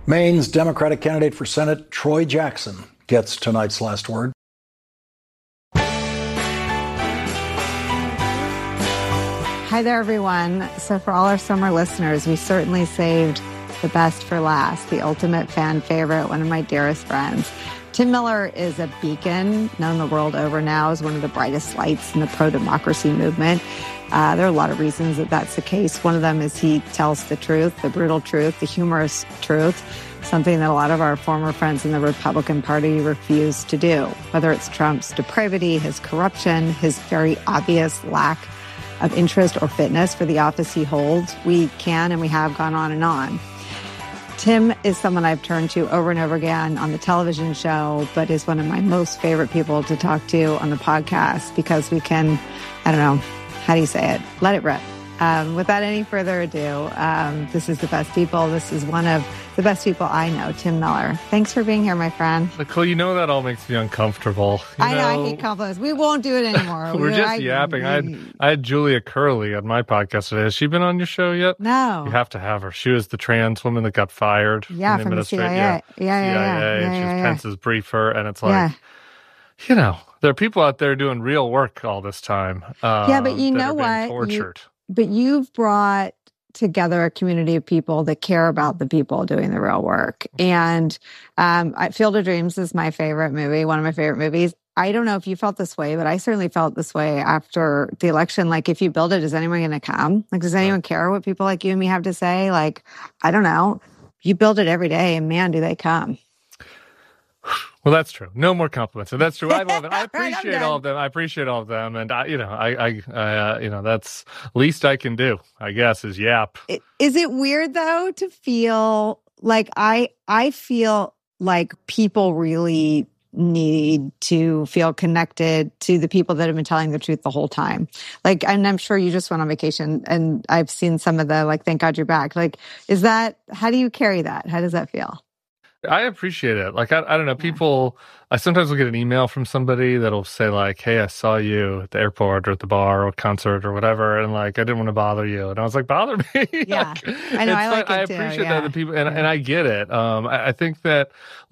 Maine's Democratic candidate for Senate, Troy Jackson, gets tonight's last word. Hi there, everyone. So for all our summer listeners, we certainly saved the best for last, the ultimate fan favorite, one of my dearest friends. Tim Miller is a beacon, known the world over now as one of the brightest lights in the pro-democracy movement. There are a lot of reasons that that's the case. One of them is he tells the truth, the brutal truth, the humorous truth, something that a lot of our former friends in the Republican Party refuse to do. Whether it's Trump's depravity, his corruption, his very obvious lack of interest or fitness for the office he holds, we can and we have gone on and on. Tim is someone I've turned to over and over again on the television show, but is one of my most favorite people to talk to on the podcast because we can, I don't know, how do you say it? Let it rip. Without any further ado, this is The Best People. This is one of the best people I know, Tim Miller. Thanks for being here, my friend. Nicole, you know that all makes me uncomfortable. I know, I hate compliments. We won't do it anymore. We're just yapping. I had Julia Curley on my podcast today. Has she been on your show yet? No. You have to have her. She was the trans woman that got fired. Yeah, from the CIA. CIA. And she was Pence's briefer. And it's like, you know, there are people out there doing real work all this time. But you know what? Tortured. But you've brought together a community of people that care about the people doing the real work. And Field of Dreams is my favorite movie, one of my favorite movies. I don't know if you felt this way, but I certainly felt this way after the election. Like, if you build it, is anyone going to come? Like, does anyone care what people like you and me have to say? Like, I don't know. You build it every day, and man, do they come. Well, that's true. No more compliments. So that's true. I love it. I appreciate all of them. I appreciate all of them. And I that's least I can do, I guess, is yap. Is it weird though to feel like I feel like people really need to feel connected to the people that have been telling the truth the whole time. Like, and I'm sure you just went on vacation and I've seen some of the, like, thank God you're back. Like, how do you carry that? How does that feel? I appreciate it. Like, I don't know, people, I sometimes will get an email from somebody that'll say like, hey, I saw you at the airport or at the bar or concert or whatever. And like, I didn't want to bother you. And I was like, bother me? Yeah. Like, I know. I like it too. I appreciate that the people, and I get it. I think that